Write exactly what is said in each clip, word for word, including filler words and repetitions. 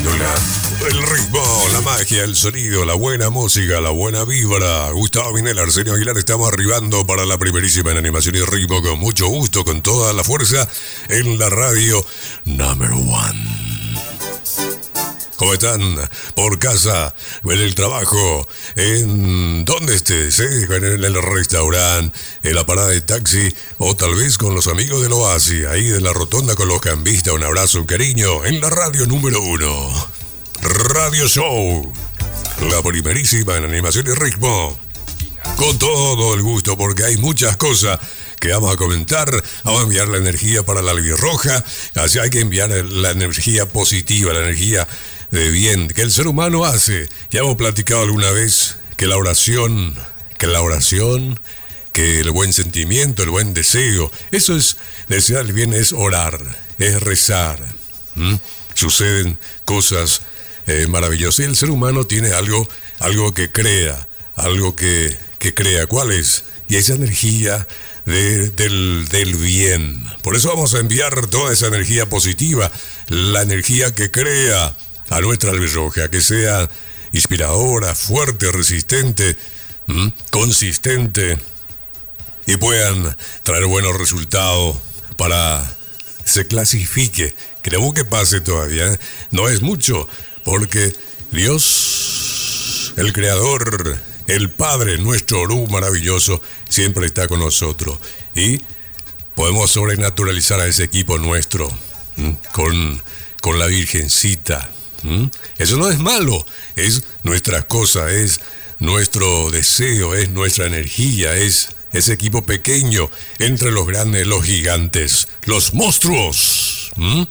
La, el ritmo, la magia, el sonido, la buena música, la buena vibra. Gustavo Minel, Arsenio Aguilar, estamos arribando para la primerísima en animación y ritmo con mucho gusto, con toda la fuerza en la radio Number One. ¿Cómo están? Por casa, en el trabajo, en donde estés, ¿eh? En el restaurante, en la parada de taxi, o tal vez con los amigos del Oasis, ahí de la rotonda con los cambistas. Un abrazo, un cariño, en la radio número uno. Radio Show, la primerísima en animación y ritmo. Con todo el gusto, porque hay muchas cosas que vamos a comentar. Vamos a enviar la energía para la albirroja. Así hay que enviar la energía positiva, la energía de bien que el ser humano hace. Ya hemos platicado alguna vez que la oración, que la oración, que el buen sentimiento, el buen deseo, eso es, desear el bien es orar, es rezar. ¿Mm? Suceden cosas eh, maravillosas. Y el ser humano tiene algo, algo que crea, algo que, que crea. ¿Cuál es? Y esa energía de, del, del bien. Por eso vamos a enviar toda esa energía positiva, la energía que crea a nuestra albirroja, que sea inspiradora, fuerte, resistente, ¿m? consistente, y puedan traer buenos resultados para se clasifique. Creo que pase todavía, ¿eh? No es mucho, porque Dios, el Creador, el Padre, nuestro Orú maravilloso, siempre está con nosotros. Y podemos sobrenaturalizar a ese equipo nuestro, ¿m? con, con la Virgencita. ¿Mm? Eso no es malo, es nuestra cosa, es nuestro deseo, es nuestra energía, es ese equipo pequeño entre los grandes, los gigantes, los monstruos. ¿Mm?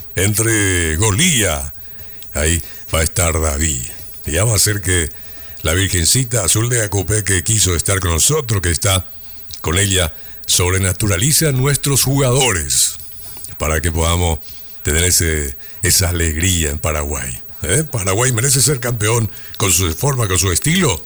Entre Golía, ahí va a estar David. Y ya va a ser que la Virgencita Azul de Acupé, que quiso estar con nosotros, que está con ella, sobrenaturaliza a nuestros jugadores para que podamos tener ese, esa alegría en Paraguay. ¿Eh? Paraguay merece ser campeón con su forma, con su estilo.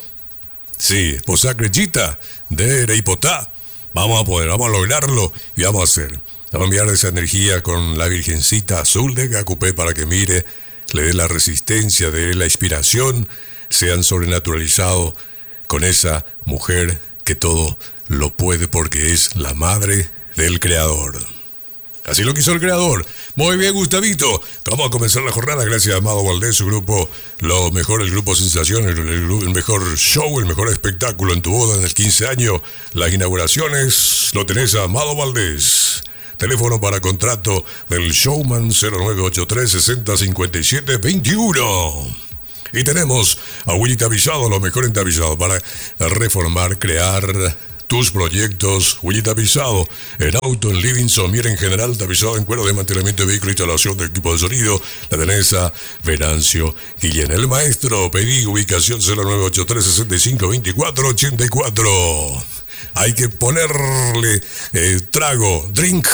Sí, Posacrechita de Ereipotá. Vamos a poder, vamos a lograrlo y vamos a hacer. Vamos a enviar esa energía con la Virgencita Azul de Gacupé para que mire, le dé la resistencia, le dé la inspiración, sean sobrenaturalizados con esa mujer que todo lo puede porque es la madre del Creador. Así lo quiso el Creador. Muy bien, Gustavito. Vamos a comenzar la jornada gracias a Amado Valdés, su grupo, lo mejor, el grupo Sensación, el, el, el mejor show, el mejor espectáculo en tu boda en el quince años. Las inauguraciones lo tenés a Amado Valdés. Teléfono para contrato del Showman cero nueve ocho tres, seis cero cinco siete, dos uno. Y tenemos a Willy Tapizado, lo mejor en tapizado para reformar, crear tus proyectos. Willy Tapizado, en auto, en living, somier en general, tapizado en cuero de mantenimiento de vehículo, instalación de equipo de sonido. La tenés a Venancio Guillén, el maestro. Pedí ubicación cero nueve ocho tres, seis cinco dos cuatro ocho cuatro. Hay que ponerle eh, trago, drink,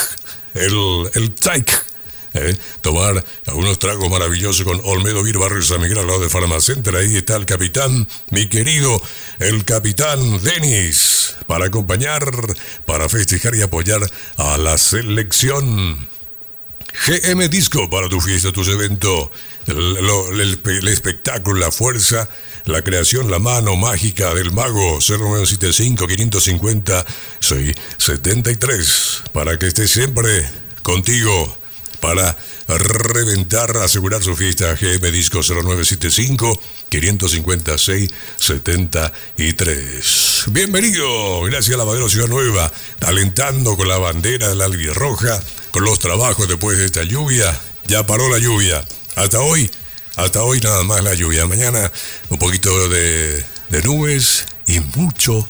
el, el take. Eh, tomar algunos tragos maravillosos con Olmedo Vir, Barrio San Miguel, al lado de Farmacenter. Ahí está el capitán, mi querido, el capitán Denis, para acompañar, para festejar y apoyar a la selección. G M Disco para tu fiesta, tus eventos, el, el, el, el espectáculo, la fuerza, la creación, la mano mágica del mago. Cero nueve siete cinco, cinco cinco cero, seis siete tres, para que esté siempre contigo, para reventar, asegurar su fiesta. G M Disco cero nueve siete cinco, cinco cinco cero, seis siete tres. Bienvenido, gracias a Lavadero Ciudad Nueva, alentando con la bandera de la albirroja, con los trabajos después de esta lluvia. Ya paró la lluvia, hasta hoy, hasta hoy nada más la lluvia. Mañana un poquito de, de nubes y mucho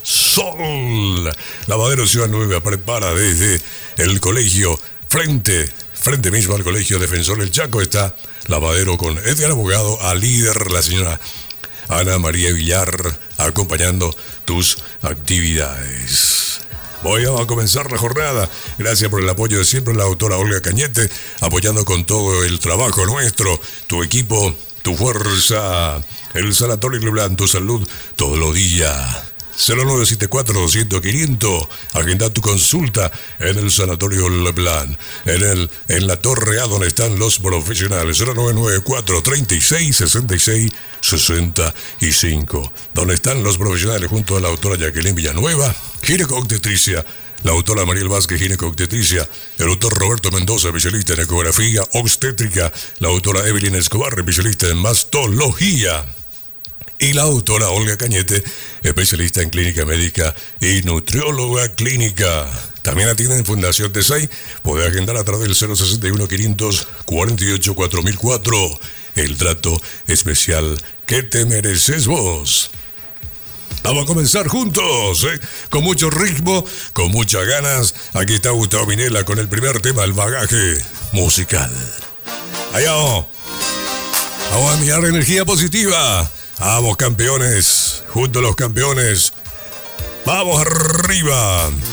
sol. Lavadero Ciudad Nueva prepara desde el colegio, frente Frente mismo al Colegio Defensor del Chaco, está Lavadero con Edgar Abogado, a líder, la señora Ana María Villar, acompañando tus actividades. Voy a comenzar la jornada. Gracias por el apoyo de siempre, la autora Olga Cañete, apoyando con todo el trabajo nuestro, tu equipo, tu fuerza, el Sanatorio Leblanc, tu salud, todos los días. cero nueve siete cuatro, doscientos, quinientos. Agenda tu consulta en el Sanatorio Leblanc, en, el, en la Torre A, donde están los profesionales. cero nueve nueve cuatro, treinta y seis, sesenta y seis, sesenta y cinco. Donde están los profesionales junto a la doctora Jacqueline Villanueva, ginecobstetricia, la doctora Mariel Vázquez, ginecobstetricia, el doctor Roberto Mendoza, especialista en ecografía obstétrica, la doctora Evelyn Escobar, especialista en mastología, y la doctora Olga Cañete, especialista en clínica médica y nutrióloga clínica. También atienden en Fundación Tesay. Puede agendar a través del cero sesenta y uno, quinientos cuarenta y ocho, cuatro mil cuatro. El trato especial que te mereces vos. Vamos a comenzar juntos, ¿eh? Con mucho ritmo, con muchas ganas. Aquí está Gustavo Minella con el primer tema, el bagaje musical. Allá vamos. Vamos a enviar energía positiva. Vamos, campeones. Junto a los campeones. Vamos arriba.